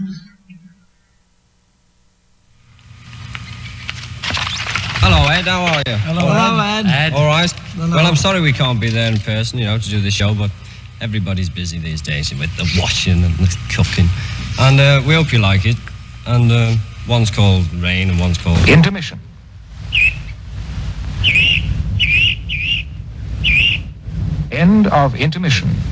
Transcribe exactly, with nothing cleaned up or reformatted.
Hello, Ed. How are you? Hello, Hello Ed. Ed. All right. Hello. Well, I'm sorry we can't be there in person, you know, to do the show, but everybody's busy these days with the washing and the cooking. And uh, we hope you like it. And uh, one's called Rain and one's called... Intermission. End of intermission.